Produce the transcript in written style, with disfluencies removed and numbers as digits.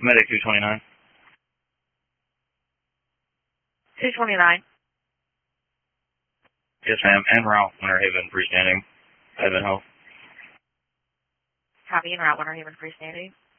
Medic 229. 229. Yes, ma'am. En route, Winter Haven, freestanding. Advent Health. Copy, en route, Winter Haven, freestanding.